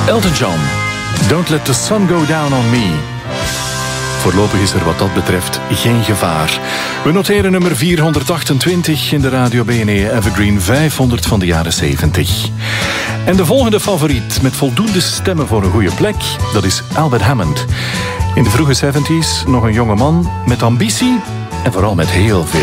Elton John, Don't Let the Sun Go Down on Me. Voorlopig is er wat dat betreft geen gevaar. We noteren nummer 428 in de Radio BNE Evergreen 500 van de jaren 70. En de volgende favoriet met voldoende stemmen voor een goede plek, dat is Albert Hammond. In de vroege 70s nog een jonge man met ambitie en vooral met heel veel